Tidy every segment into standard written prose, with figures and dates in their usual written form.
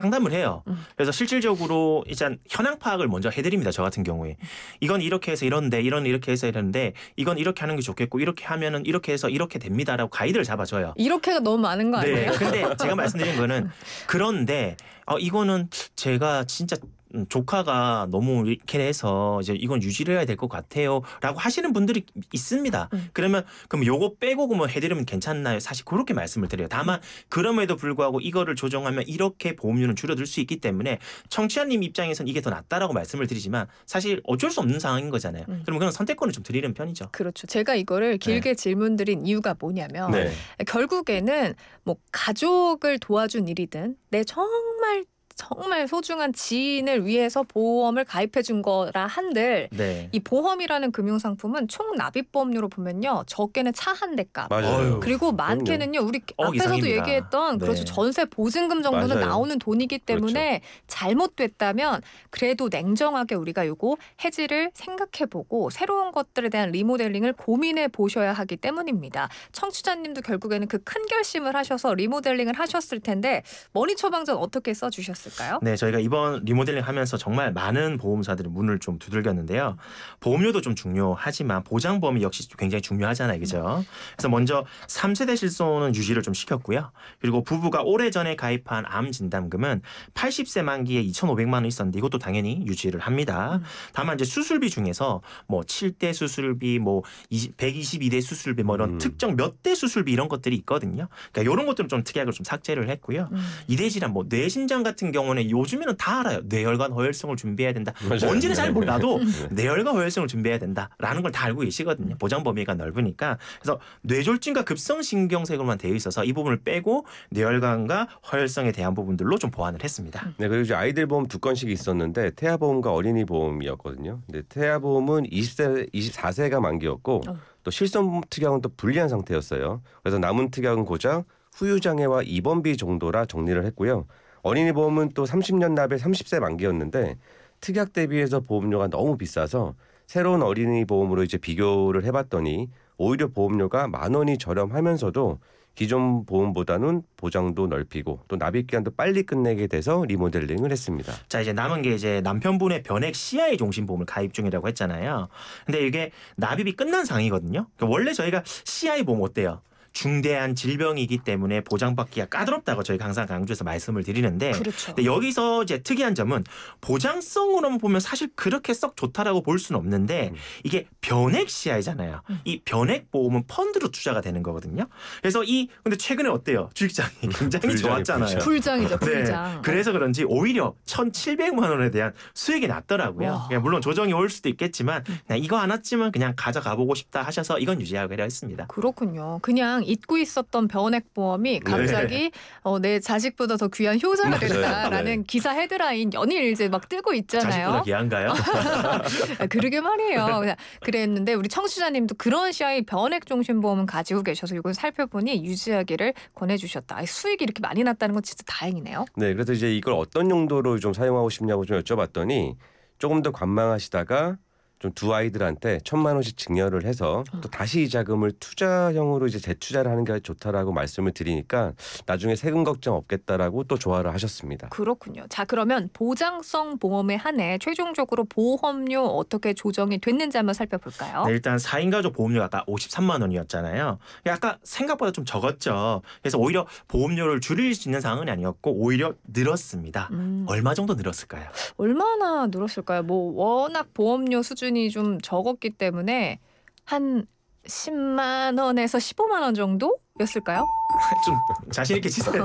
상담을 해요. 그래서 실질적으로 일단 현황 파악을 먼저 해드립니다. 저 같은 경우에 이건 이렇게 해서 이런데 이런 이렇게 해서 이런데 이건 이렇게 하는 게 좋겠고 이렇게 하면은 이렇게 해서 이렇게 됩니다라고 가이드를 잡아줘요. 이렇게가 너무 많은 거 네. 아니에요? 근데 제가 말씀드린 거는 그런데 이거는 제가 진짜 조카가 너무 이렇게 해서 이제 이건 유지를 해야 될 것 같아요라고 하시는 분들이 있습니다. 그러면 그럼 요거 빼고 뭐 해드리면 괜찮나요? 사실 그렇게 말씀을 드려요. 다만 그럼에도 불구하고 이거를 조정하면 이렇게 보험료는 줄어들 수 있기 때문에 청취자님 입장에서는 이게 더 낫다라고 말씀을 드리지만 사실 어쩔 수 없는 상황인 거잖아요. 그럼 그런 선택권을 좀 드리는 편이죠. 그렇죠. 제가 이거를 길게 질문드린 이유가 뭐냐면 네. 결국에는 뭐 가족을 도와준 일이든 내 정말 소중한 지인을 위해서 보험을 가입해 준 거라 한들 네. 이 보험이라는 금융상품은 총 납입보험료로 보면요. 적게는 차 한 대 값. 맞아요. 그리고 많게는요. 우리 앞에서도 이상입니다. 얘기했던 네. 그렇죠. 전세 보증금 정도는 맞아요. 나오는 돈이기 때문에 잘못됐다면 그래도 냉정하게 우리가 요거 해지를 생각해보고 새로운 것들에 대한 리모델링을 고민해 보셔야 하기 때문입니다. 청취자님도 결국에는 그 큰 결심을 하셔서 리모델링을 하셨을 텐데 머니 처방전 어떻게 써주셨을까요? 네, 저희가 이번 리모델링 하면서 정말 많은 보험사들이 문을 좀 두들겼는데요. 보험료도 좀 중요하지만 보장범위 역시 굉장히 중요하잖아요. 그죠? 그래서 먼저 3세대 실손은 유지를 좀 시켰고요. 그리고 부부가 오래전에 가입한 암 진단금은 80세 만기에 2,500만 원 있었는데 이것도 당연히 유지를 합니다. 다만 이제 수술비 중에서 뭐 7대 수술비, 뭐 122대 수술비, 뭐 이런 특정 몇 대 수술비 이런 것들이 있거든요. 그러니까 이런 것들은 좀 특이하게 좀 삭제를 했고요. 이대 질환, 뭐 뇌신장 같은 경우는 요즘에는 다 알아요. 뇌혈관 허혈성을 준비해야 된다. 맞아요. 뭔지는 잘 몰라도 네. 뇌혈관 허혈성을 준비해야 된다라는 걸 다 알고 계시거든요. 보장 범위가 넓으니까. 그래서 뇌졸중과 급성신경색으로만 되어 있어서 이 부분을 빼고 뇌혈관과 허혈성에 대한 부분들로 좀 보완을 했습니다. 네, 그리고 이제 아이들 보험 두 건씩 있었는데 태아 보험과 어린이 보험이었거든요. 근데 태아 보험은 24세가 만기였고 또 실손 특약은 또 불리한 상태였어요. 그래서 남은 특약은 고작 후유 장애와 입원비 정도라 정리를 했고요. 어린이 보험은 또 30년 납에 30세 만기였는데 특약 대비해서 보험료가 너무 비싸서 새로운 어린이 보험으로 이제 비교를 해봤더니 오히려 보험료가 10,000원이 저렴하면서도 기존 보험보다는 보장도 넓히고 또 납입 기간도 빨리 끝내게 돼서 리모델링을 했습니다. 자, 이제 남은 게 이제 남편분의 변액 CI 종신보험을 가입 중이라고 했잖아요. 근데 이게 납입이 끝난 상이거든요. 그러니까 원래 저희가 CI 보험 어때요? 중대한 질병이기 때문에 보장받기가 까다롭다고 저희가 항상 강조해서 말씀을 드리는데 그렇죠. 근데 여기서 이제 특이한 점은 보장성으로만 보면 사실 그렇게 썩 좋다라고 볼 수는 없는데 이게 변액 CI잖아요. 이 변액 보험은 펀드로 투자가 되는 거거든요. 그래서 근데 최근에 어때요? 주식장이 굉장히 좋았잖아요. 불장이죠. 네. 불장. 그래서 그런지 오히려 1,700만 원에 대한 수익이 났더라고요. 그냥 물론 조정이 올 수도 있겠지만 그냥 이거 하나쯤은 그냥 가져가 보고 싶다 하셔서 이건 유지하기로 했습니다. 그렇군요. 그냥 잊고 있었던 변액 보험이 갑자기 내 자식보다 더 귀한 효자가 됐다라는 네. 기사 헤드라인 연일 이제 막 뜨고 있잖아요. 자식보다 귀한가요? 그러게 말이에요. 그랬는데 우리 청취자님도 그런 CI 변액 종신보험은 가지고 계셔서 이걸 살펴보니 유지하기를 권해주셨다. 수익이 이렇게 많이 났다는 건 진짜 다행이네요. 네, 그래서 이제 이걸 어떤 용도로 좀 사용하고 싶냐고 좀 여쭤봤더니 조금 더 관망하시다가 좀 두 아이들한테 1,000만 원씩 증여를 해서 또 다시 이 자금을 투자형으로 이제 재투자를 하는 게 좋다라고 말씀을 드리니까 나중에 세금 걱정 없겠다라고 또 조화를 하셨습니다. 그렇군요. 자, 그러면 보장성 보험에 한해 최종적으로 보험료 어떻게 조정이 됐는지 한번 살펴볼까요? 네, 일단 4인 가족 보험료가 아까 53만 원이었잖아요. 아까 생각보다 좀 적었죠. 그래서 오히려 보험료를 줄일 수 있는 상황은 아니었고 오히려 늘었습니다. 얼마 정도 늘었을까요? 얼마나 늘었을까요? 뭐 워낙 보험료 수준이 좀 적었기 때문에 한 10만 원에서 15만 원 정도였을까요? 좀 자신 있게 치세요.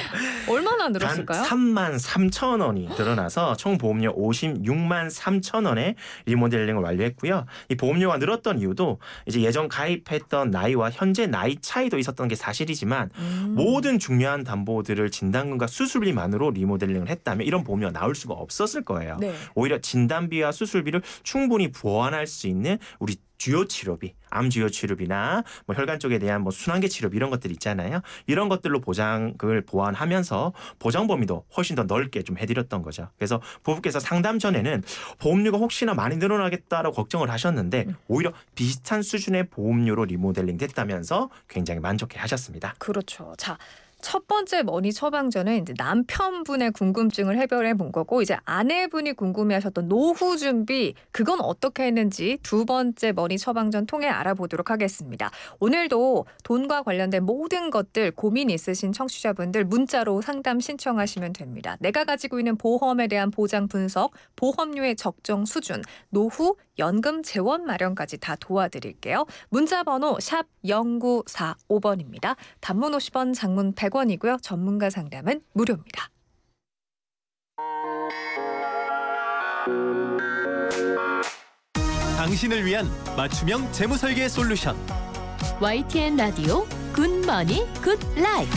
얼마나 단 늘었을까요? 3만 3천 원이 늘어나서 총 보험료 56만 3천 원에 리모델링을 완료했고요. 이 보험료가 늘었던 이유도 이제 예전 가입했던 나이와 현재 나이 차이도 있었던 게 사실이지만 모든 중요한 담보들을 진단금과 수술비만으로 리모델링을 했다면 이런 보험료가 나올 수가 없었을 거예요. 네. 오히려 진단비와 수술비를 충분히 보완할 수 있는 우리 주요 치료비, 암 주요 치료비나 뭐 혈관 쪽에 대한 뭐 순환계 치료비 이런 것들 있잖아요. 이런 것들로 보장을 보완하면서 보장 범위도 훨씬 더 넓게 좀 해드렸던 거죠. 그래서 부부께서 상담 전에는 보험료가 혹시나 많이 늘어나겠다라고 걱정을 하셨는데 오히려 비슷한 수준의 보험료로 리모델링 됐다면서 굉장히 만족해 하셨습니다. 그렇죠. 자, 첫 번째 머니 처방전은 이제 남편분의 궁금증을 해결해 본 거고 이제 아내분이 궁금해하셨던 노후 준비 그건 어떻게 했는지 두 번째 머니 처방전 통해 알아보도록 하겠습니다. 오늘도 돈과 관련된 모든 것들 고민 있으신 청취자분들 문자로 상담 신청하시면 됩니다. 내가 가지고 있는 보험에 대한 보장 분석, 보험료의 적정 수준, 노후 연금 재원 마련까지 다 도와드릴게요. 문자 번호 샵 0945번입니다. 단문 50원, 장문 100원이고요. 전문가 상담은 무료입니다. 당신을 위한 맞춤형 재무설계 솔루션 YTN 라디오 굿머니 굿라이프.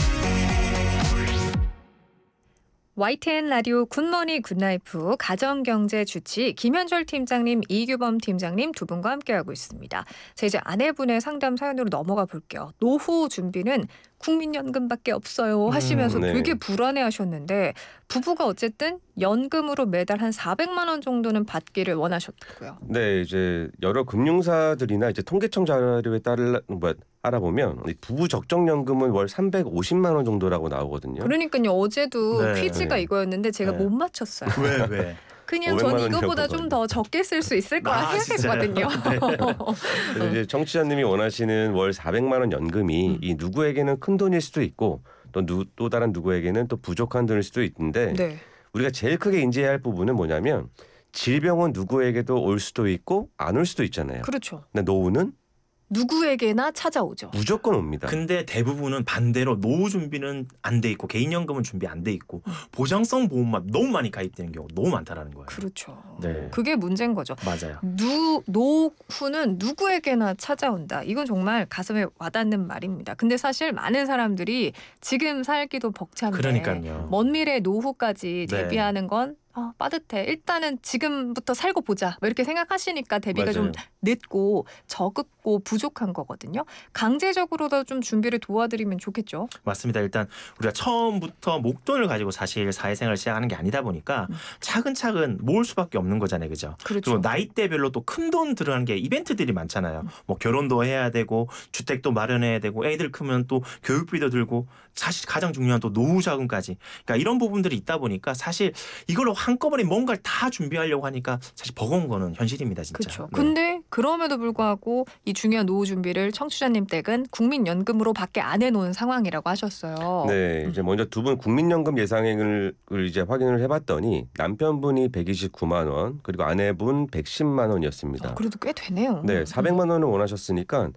YTN 라디오 굿모닝 굿라이프 가정경제 주치 김현철 팀장님, 이규범 팀장님 두 분과 함께하고 있습니다. 자, 이제 아내분의 상담 사연으로 넘어가 볼게요. 노후 준비는 국민연금밖에 없어요 하시면서 네. 되게 불안해하셨는데 부부가 어쨌든 연금으로 매달 한 400만 원 정도는 받기를 원하셨다고요. 네, 이제 여러 금융사들이나 이제 통계청 자료에 알아보면 이 부부 적정연금은 월 350만 원 정도라고 나오거든요. 그러니까요. 어제도 네. 퀴즈가 네. 이거였는데 제가 네. 못 맞췄어요. 왜? 그냥 500만 전 원이라고 이거보다 좀 더 적게 쓸 수 있을 거라 아, 생각했거든요. 그래서 이제 청취자님이 원하시는 월 400만 원 연금이 이 누구에게는 큰 돈일 수도 있고 또 다른 누구에게는 또 부족한 돈일 수도 있는데 네. 우리가 제일 크게 인지해야 할 부분은 뭐냐면 질병은 누구에게도 올 수도 있고 안 올 수도 있잖아요. 그렇죠. 근데 노후는 누구에게나 찾아오죠. 무조건 옵니다. 근데 대부분은 반대로 노후 준비는 안 돼 있고 개인연금은 준비 안 돼 있고 보장성 보험만 너무 많이 가입되는 경우 너무 많다라는 거예요. 그렇죠. 네. 그게 문제인 거죠. 맞아요. 노후는 누구에게나 찾아온다. 이건 정말 가슴에 와닿는 말입니다. 근데 사실 많은 사람들이 지금 살기도 벅찬데 그러니까요. 먼 미래 노후까지 네. 대비하는 건 빠듯해. 일단은 지금부터 살고 보자. 뭐 이렇게 생각하시니까 대비가 좀 맞아요. 늦고 적었고 부족한 거거든요. 강제적으로도 좀 준비를 도와드리면 좋겠죠. 맞습니다. 일단 우리가 처음부터 목돈을 가지고 사실 사회생활을 시작하는 게 아니다 보니까 차근차근 모을 수밖에 없는 거잖아요. 그죠? 그렇죠. 그리고 나이대별로 또 큰 돈 들어가는 게 이벤트들이 많잖아요. 뭐 결혼도 해야 되고 주택도 마련해야 되고 애들 크면 또 교육비도 들고 사실 가장 중요한 또 노후 자금까지. 그러니까 이런 부분들이 있다 보니까 사실 이걸로 한꺼번에 뭔가를 다 준비하려고 하니까 사실 버거운 거는 현실입니다. 진짜. 그렇죠. 네. 근데 그럼에도 불구하고 이 중요한 노후 준비를 청취자님 댁은 국민연금으로 밖에 안 해놓은 상황이라고 하셨어요. 네, 이제 먼저 두 분 국민연금 예상액을 이제 확인을 해봤더니 남편분이 129만 원 그리고 아내분 110만 원이었습니다. 그래도 꽤 되네요. 네, 400만 원을 원하셨으니까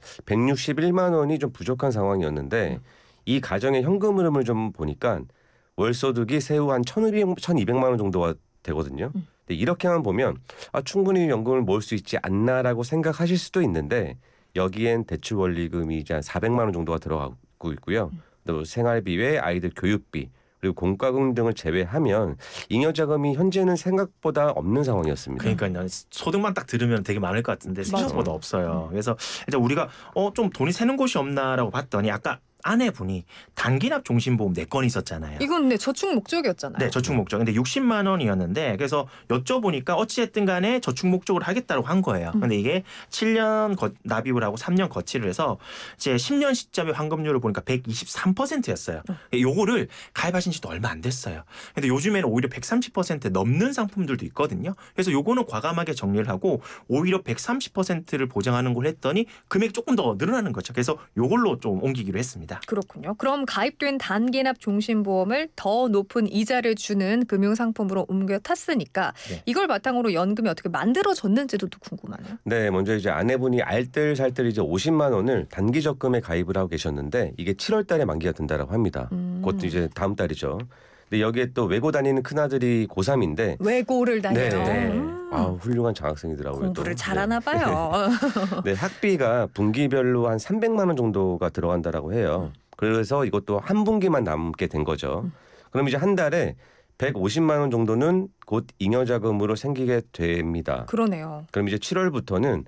161만 원이 좀 부족한 상황이었는데 이 가정의 현금 흐름을 좀 보니까 월 소득이 세후 한 1,200만 원 정도가 되거든요. 근데 이렇게만 보면 충분히 연금을 모을 수 있지 않나라고 생각하실 수도 있는데 여기엔 대출 원리금이 이제 한 400만 원 정도가 들어가고 있고요. 또 생활비 외 아이들 교육비 그리고 공과금 등을 제외하면 잉여자금이 현재는 생각보다 없는 상황이었습니다. 그러니까요. 소득만 딱 들으면 되게 많을 것 같은데 맞아요. 생각보다 없어요. 그래서 일단 우리가 좀 돈이 새는 곳이 없나라고 봤더니 아까 아내분이 단기납 종신보험 4건 있었잖아요. 이건 근데 저축 목적이었잖아요. 네, 저축 목적. 근데 60만 원이었는데 그래서 여쭤보니까 어찌됐든 간에 저축 목적으로 하겠다고 한 거예요. 근데 이게 7년 납입을 하고 3년 거치를 해서 이제 10년 시점의 환급률을 보니까 123%였어요. 요거를 가입하신 지도 얼마 안 됐어요. 근데 요즘에는 오히려 130% 넘는 상품들도 있거든요. 그래서 요거는 과감하게 정리를 하고 오히려 130%를 보장하는 걸 했더니 금액이 조금 더 늘어나는 거죠. 그래서 요걸로 좀 옮기기로 했습니다. 그렇군요. 그럼 가입된 단기납 종신보험을 더 높은 이자를 주는 금융상품으로 옮겨 탔으니까 네. 이걸 바탕으로 연금이 어떻게 만들어졌는지도 궁금하네요. 네, 먼저 이제 아내분이 알뜰살뜰 이제 50만 원을 단기 적금에 가입을 하고 계셨는데 이게 7월달에 만기가 된다라고 합니다. 그것도 이제 다음 달이죠. 근데 여기에 또 외고 다니는 큰 아들이 고3인데 외고를 다녀요. 네. 훌륭한 장학생이더라고요. 공부를 또. 잘하나 봐요. 네, 학비가 분기별로 한 300만 원 정도가 들어간다라고 해요. 그래서 이것도 한 분기만 남게 된 거죠. 그럼 이제 한 달에 150만 원 정도는 곧 잉여자금으로 생기게 됩니다. 그러네요. 그럼 이제 7월부터는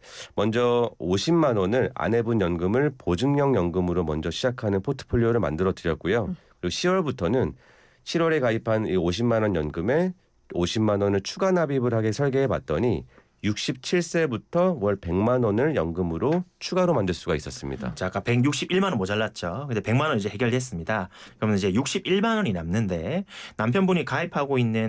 먼저 50만 원을 아내분 연금을 보증형 연금으로 먼저 시작하는 포트폴리오를 만들어 드렸고요. 그리고 10월부터는 7월에 가입한 이 50만 원 연금에 50만 원을 추가 납입을 하게 설계해 봤더니 67세부터 월 100만 원을 연금으로 추가로 만들 수가 있었습니다. 자, 아까 161만 원 모자랐죠. 근데 100만 원 이제 해결됐습니다. 그러면 이제 61만 원이 남는데 남편분이 가입하고 있는